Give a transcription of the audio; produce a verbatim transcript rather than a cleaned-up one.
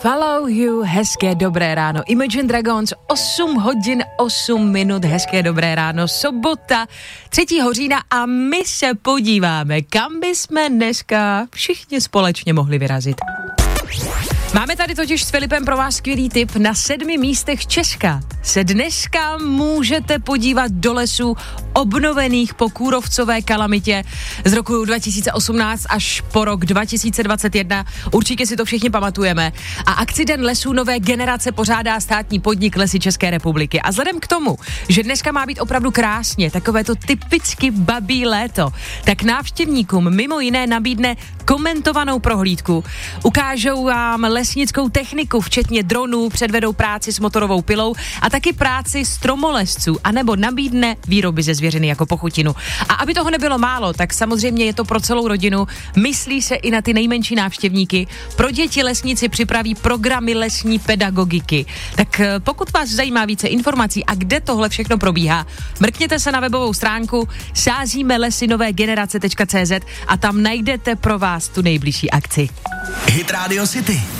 Follow You, hezké dobré ráno. Imagine Dragons, osm hodin osm minut, hezké dobré ráno, sobota, třetího října a my se podíváme, kam bychom dneska všichni společně mohli vyrazit. Máme tady totiž s Filipem pro vás skvělý tip. Na sedmi místech Česka se dneska můžete podívat do lesů obnovených po kůrovcové kalamitě z roku dva tisíce osmnáct až po rok dva tisíce dvacet jedna. Určitě si to všichni pamatujeme. A akci Den lesů nové generace pořádá státní podnik Lesy České republiky. A vzhledem k tomu, že dneska má být opravdu krásně, takové to typicky babí léto, tak návštěvníkům mimo jiné nabídne komentovanou prohlídku. Ukážou vám lesnickou techniku, včetně dronů, předvedou práci s motorovou pilou a taky práci stromolesců, anebo nabídne výroby ze zvěřiny jako pochutinu. A aby toho nebylo málo, tak samozřejmě je to pro celou rodinu, myslí se i na ty nejmenší návštěvníky. Pro děti lesníci připraví programy lesní pedagogiky. Tak pokud vás zajímá více informací a kde tohle všechno probíhá, mrkněte se na webovou stránku sázíme lesy nové generace tečka cé zet a tam najdete pro vás tu nejbližší akci. Hit Radio City.